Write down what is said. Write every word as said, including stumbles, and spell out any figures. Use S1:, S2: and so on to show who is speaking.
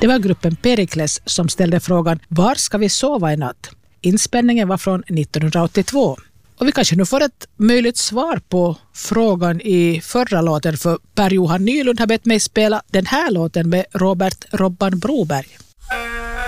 S1: Det var gruppen Perikles som ställde frågan Var ska vi sova i natt? Inspelningen var från nittonhundraåttiotvå. Och vi kanske nu får ett möjligt svar på frågan i förra låten, för Per-Johan Nylund har bett mig spela den här låten med Robert Robban Broberg.